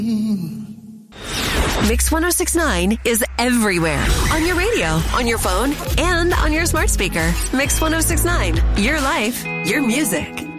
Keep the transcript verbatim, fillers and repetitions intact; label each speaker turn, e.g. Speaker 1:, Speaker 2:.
Speaker 1: Mix one oh six point nine is everywhere. On your radio, on your phone, and on your smart speaker. Mix one oh six point nine. Your life, your music.